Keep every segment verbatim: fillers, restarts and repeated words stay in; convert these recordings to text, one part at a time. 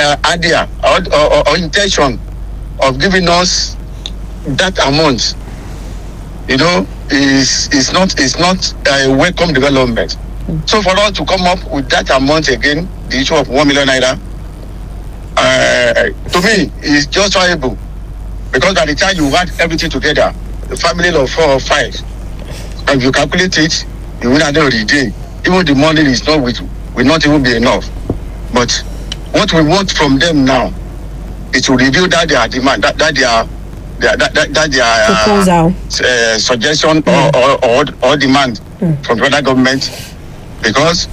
uh, idea or, or, or intention of giving us that amount, you know, is is not is not a welcome development. Mm. So for us to come up with that amount again, the issue of one million naira, uh, to me is justifiable, because by the time you add everything together, the family of four or five, and you calculate it, you will at the end of the day, even the money is not with will not even be enough. But what we want from them now is to review that their demand, that, that their That, that, that their proposal, uh, uh, suggestion, mm. or, or, or, or demand mm. from the federal government, because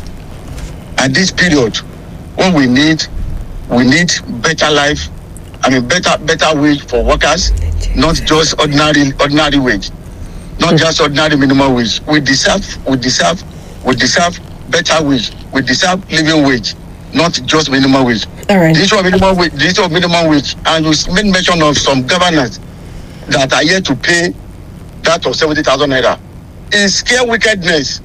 at this period, what we need, we need better life. I mean, better better wage for workers, not just ordinary ordinary wage, not mm. just ordinary minimum wage. We deserve, we deserve, we deserve better wage. We deserve living wage, not just minimum wage. All right. The issue of minimum wage, the issue of minimum wage, and you made mention of some governors that are yet to pay that of seventy thousand naira. It's scare wickedness.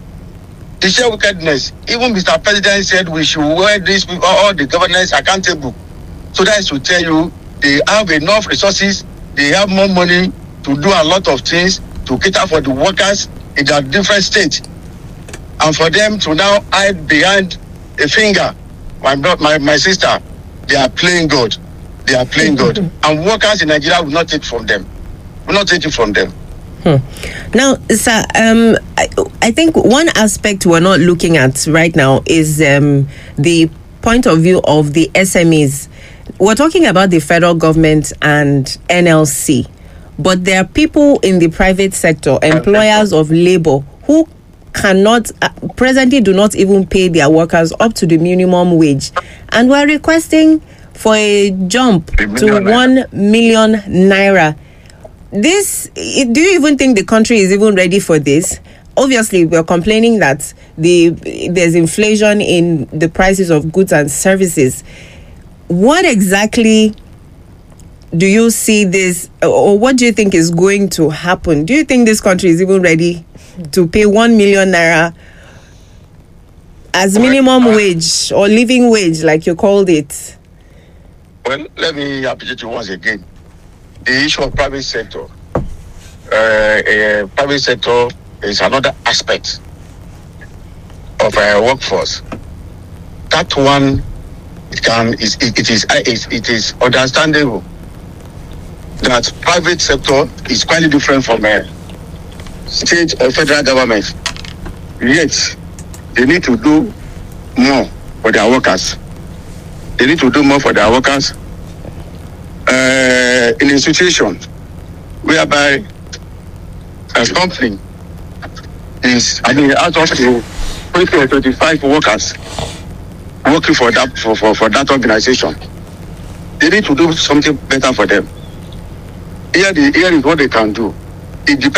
It's sheer wickedness. Even Mister President said we should hold these people, all the governors accountable. So that is to tell you they have enough resources, they have more money to do a lot of things to cater for the workers in their different states. And for them to now hide behind a finger, my my, my sister, they are playing God. They are playing God. And workers in Nigeria will not take from them. Will not take it from them. Hmm. Now, sir, um, I, I think one aspect we're not looking at right now is um, the point of view of the S M Es. We're talking about the federal government and N L C, but there are people in the private sector, employers of labor, who cannot, uh, presently do not even pay their workers up to the minimum wage. And we're requesting for a jump to one million naira. This, do you even think the country is even ready for this? Obviously, we're complaining that the there's inflation in the prices of goods and services. What exactly do you see this, or what do you think is going to happen? Do you think this country is even ready to pay one million naira as minimum well, uh, wage or living wage, like you called it? Well, let me appreciate you once again. The issue of private sector, uh, uh, private sector is another aspect of our workforce. That one, it can is it, it is it, it is understandable that private sector is quite different from a state or federal government. Yet, they need to do more for their workers. They need to do more for their workers. Uh, in a situation whereby a company is, I mean, out of the twenty or twenty-five workers working for that for, for, for that organization, they need to do something better for them. Here, the, here is what they can do. It depends.